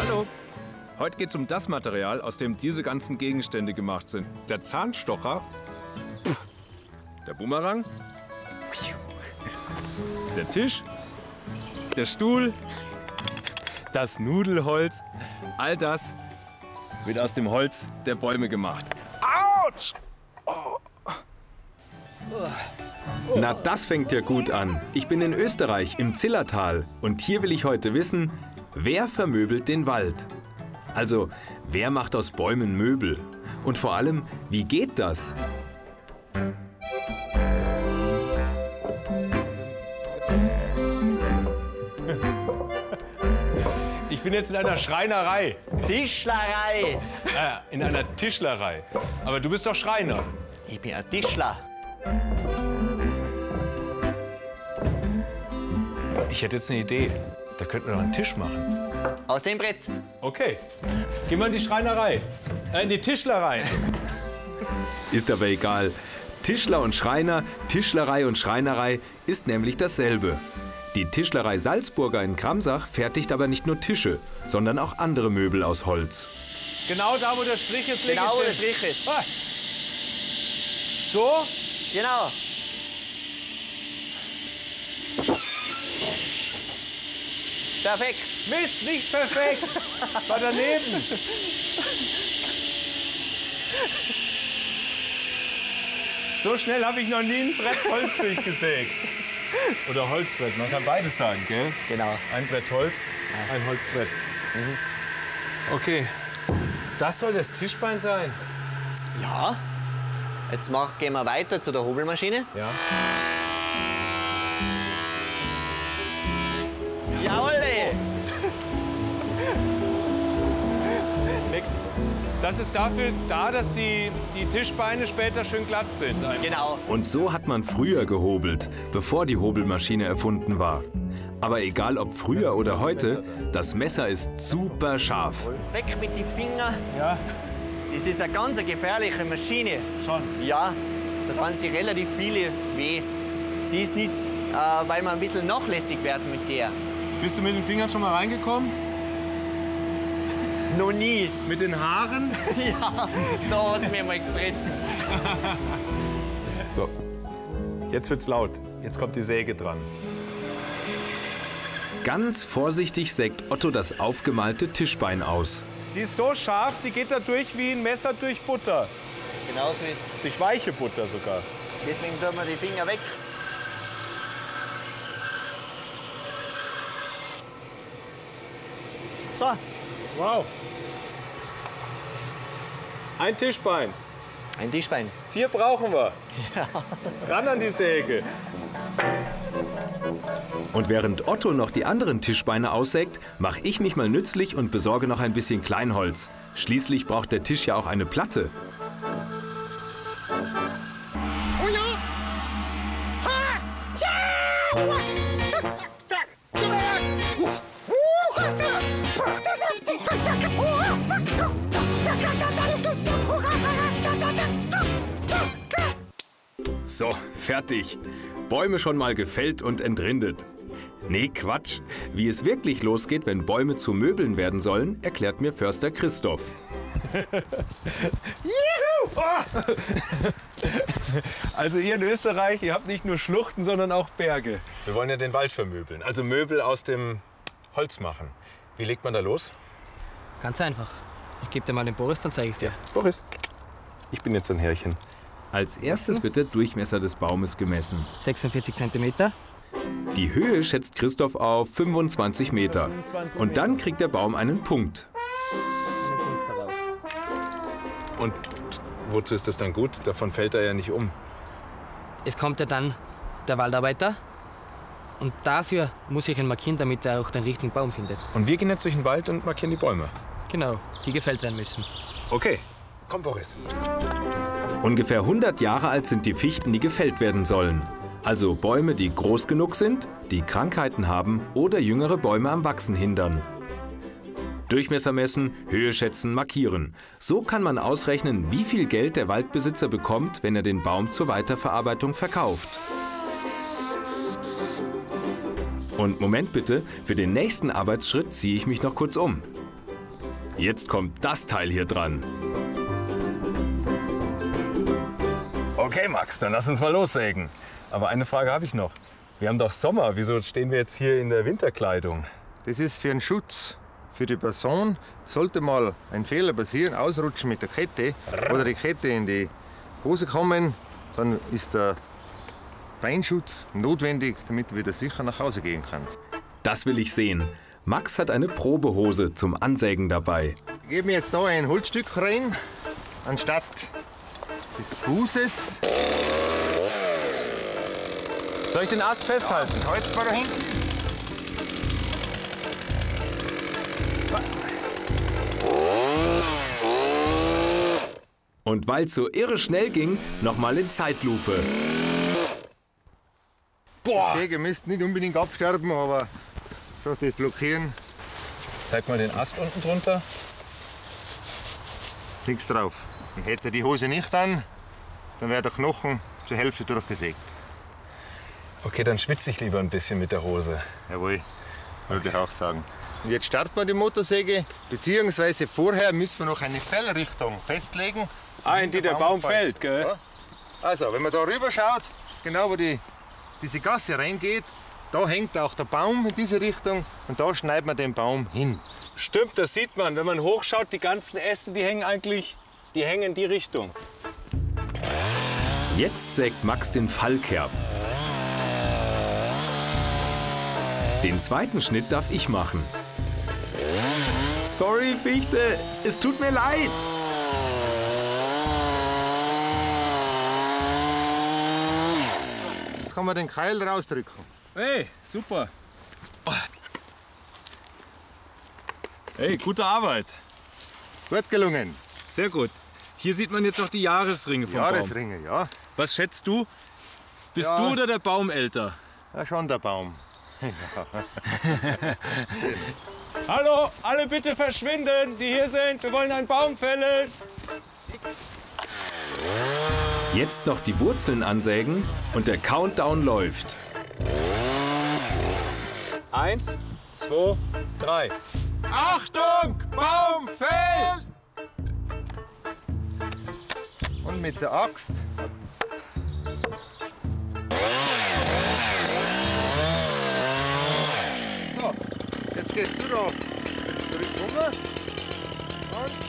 Hallo! Heute geht es um das Material, aus dem diese ganzen Gegenstände gemacht sind. Der Zahnstocher, der Bumerang, der Tisch, der Stuhl, das Nudelholz. All das wird aus dem Holz der Bäume gemacht. Autsch! Na, das fängt ja gut an. Ich bin in Österreich, im Zillertal. Und hier will ich heute wissen, wer vermöbelt den Wald? Also, wer macht aus Bäumen Möbel? Und vor allem, wie geht das? Ich bin jetzt in einer Schreinerei. Tischlerei. In einer Tischlerei. Aber du bist doch Schreiner. Ich bin ein Tischler. Ich hätte jetzt eine Idee. Da könnten wir doch einen Tisch machen. Aus dem Brett. Okay. Gehen wir in die Schreinerei. In die Tischlerei. Ist aber egal. Tischler und Schreiner, Tischlerei und Schreinerei ist nämlich dasselbe. Die Tischlerei Salzburger in Kramsach fertigt aber nicht nur Tische, sondern auch andere Möbel aus Holz. Genau da, wo der Strich ist, Genau, wo der Strich ist. Ah. So? Genau. Perfekt. Mist, nicht perfekt. War daneben. So schnell habe ich noch nie ein Brett Holz durchgesägt. Oder Holzbrett, man kann beides sagen, gell? Genau. Ein Brett Holz, ein Holzbrett. Okay, das soll das Tischbein sein? Ja. Jetzt gehen wir weiter zu der Hobelmaschine. Ja. Jawohl! Nix. Das ist dafür da, dass die Tischbeine später schön glatt sind. Genau. Und so hat man früher gehobelt, bevor die Hobelmaschine erfunden war. Aber egal ob früher oder heute, das Messer ist super scharf. Weg mit den Fingern. Ja. Das ist eine ganz gefährliche Maschine. Schon. Ja, da tun sich relativ viele weh. Sie ist nicht, weil man ein bisschen nachlässig wird mit der. Bist du mit den Fingern schon mal reingekommen? Noch nie. Mit den Haaren? Ja, da hat es mir mal gefressen. So, jetzt wird's laut. Jetzt kommt die Säge dran. Ganz vorsichtig sägt Otto das aufgemalte Tischbein aus. Die ist so scharf, die geht da durch wie ein Messer durch Butter. Genau so ist. Durch weiche Butter sogar. Deswegen tun wir die Finger weg. So, Wow. Ein Tischbein. ein Tischbein. 4 brauchen wir. Ran an die Säge. Und während Otto noch die anderen Tischbeine aussägt, mache ich mich mal nützlich und besorge noch ein bisschen Kleinholz. Schließlich braucht der Tisch ja auch eine Platte. So, fertig. Bäume schon mal gefällt und entrindet. Nee, Quatsch. Wie es wirklich losgeht, wenn Bäume zu Möbeln werden sollen, erklärt mir Förster Christoph. Juhu! Oh! Also ihr in Österreich, ihr habt nicht nur Schluchten, sondern auch Berge. Wir wollen ja den Wald vermöbeln, also Möbel aus dem Holz machen. Wie legt man da los? Ganz einfach. Ich gebe dir mal den Boris, dann zeige ich es dir. Boris, ich bin jetzt ein Herrchen. Als erstes wird der Durchmesser des Baumes gemessen. 46 cm. Die Höhe schätzt Christoph auf 25 Meter. Und dann kriegt der Baum einen Punkt. Und wozu ist das dann gut? Davon fällt er ja nicht um. Es kommt ja dann der Waldarbeiter. Und dafür muss ich ihn markieren, damit er auch den richtigen Baum findet. Und wir gehen jetzt durch den Wald und markieren die Bäume. Genau, die gefällt werden müssen. Okay, komm Boris. Ungefähr 100 Jahre alt sind die Fichten, die gefällt werden sollen. Also Bäume, die groß genug sind, die Krankheiten haben oder jüngere Bäume am Wachsen hindern. Durchmesser messen, Höhe schätzen, markieren. So kann man ausrechnen, wie viel Geld der Waldbesitzer bekommt, wenn er den Baum zur Weiterverarbeitung verkauft. Und Moment bitte, für den nächsten Arbeitsschritt ziehe ich mich noch kurz um. Jetzt kommt das Teil hier dran. Okay, Max, dann lass uns mal lossägen. Aber eine Frage habe ich noch. Wir haben doch Sommer. Wieso stehen wir jetzt hier in der Winterkleidung? Das ist für einen Schutz für die Person. Sollte mal ein Fehler passieren, ausrutschen mit der Kette oder die Kette in die Hose kommen, dann ist der Beinschutz notwendig, damit du wieder sicher nach Hause gehen kannst. Das will ich sehen. Max hat eine Probehose zum Ansägen dabei. Ich gebe mir jetzt da ein Holzstück rein, anstatt des Fußes. Soll ich den Ast festhalten? Halt mal da hinten. Und weil es so irre schnell ging, nochmal in Zeitlupe. Boah! Die Säge müsste nicht unbedingt absterben, aber so das Blockieren, Zeig mal den Ast unten drunter. nichts drauf. Und hätte die Hose nicht an, dann wäre der Knochen zur Hälfte durchgesägt. Okay, dann schwitze ich lieber ein bisschen mit der Hose. Jawohl, würde ich auch sagen. Und jetzt starten wir die Motorsäge, beziehungsweise vorher müssen wir noch eine Fellrichtung festlegen. In die der Baum fällt, gell? Ja. Also, wenn man da rüber schaut, genau wo diese Gasse reingeht, da hängt auch der Baum in diese Richtung und da schneiden wir den Baum hin. Stimmt, das sieht man. Wenn man hochschaut, die ganzen Äste, die hängen in die Richtung. Jetzt sägt Max den Fallkerb. Den zweiten Schnitt darf ich machen. Sorry, Fichte, es tut mir leid. Jetzt kann man den Keil rausdrücken. Hey, super. Hey, gute Arbeit. Gut gelungen. Sehr gut. Hier sieht man jetzt auch die Jahresringe vom Baum. Jahresringe, ja. Was schätzt du? Bist Ja. du oder der Baum älter? Ja, schon der Baum. Hallo, alle bitte verschwinden, die hier sind. Wir wollen einen Baum fällen. Jetzt noch die Wurzeln ansägen und der Countdown läuft. 1, 2, 3. Achtung, Baum fällt! Und mit der Axt. So, jetzt gehst du da zurück rüber. Und